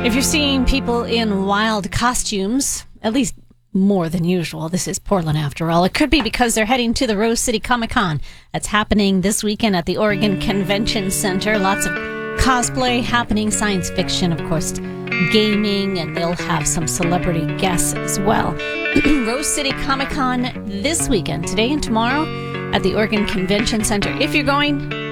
If you're seeing people in wild costumes, at least more than usual, this is Portland after all. It could be because they're heading to the Rose City Comic Con. That's happening this weekend at the Oregon Convention Center. Lots of cosplay happening, science fiction, of course, gaming, and they'll have some celebrity guests as well. Rose City Comic Con this weekend, today and tomorrow, at the Oregon Convention Center. If you're going,